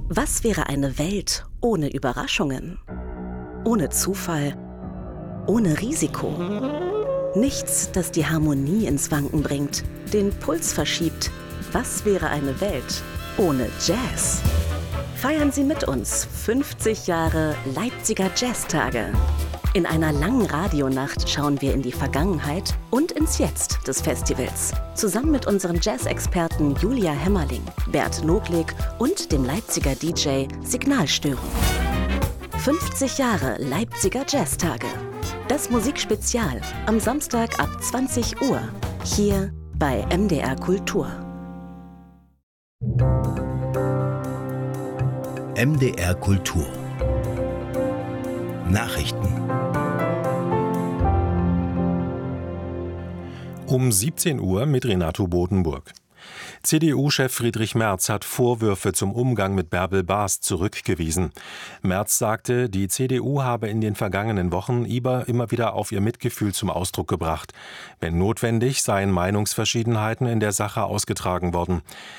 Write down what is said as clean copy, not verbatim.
Was wäre eine Welt ohne Überraschungen? Ohne Zufall? Ohne Risiko? Nichts, das die Harmonie ins Wanken bringt, den Puls verschiebt. Was wäre eine Welt ohne Jazz? Feiern Sie mit uns 50 Jahre Leipziger Jazztage. In einer langen Radionacht schauen wir in die Vergangenheit und ins Jetzt des Festivals. Zusammen mit unseren Jazz-Experten Julia Hämmerling, Bert Noglik und dem Leipziger DJ Signalstörung. 50 Jahre Leipziger Jazztage. Das Musikspezial am Samstag ab 20 Uhr. Hier bei MDR Kultur. MDR Kultur. Nachrichten. Um 17 Uhr mit Renato Bodenburg. CDU-Chef Friedrich Merz hat Vorwürfe zum Umgang mit Bärbel Bas zurückgewiesen. Merz sagte, die CDU habe in den vergangenen Wochen immer wieder auf ihr Mitgefühl zum Ausdruck gebracht. Wenn notwendig, seien Meinungsverschiedenheiten in der Sache ausgetragen worden.